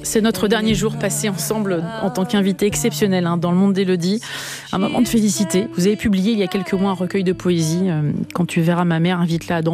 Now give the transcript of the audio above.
C'est notre dernier jour passé ensemble en tant qu'invité exceptionnel dans le monde d'Élodie. Un moment de félicité. Vous avez publié il y a quelques mois un recueil de poésie. Quand tu verras ma mère, invite-la à danser.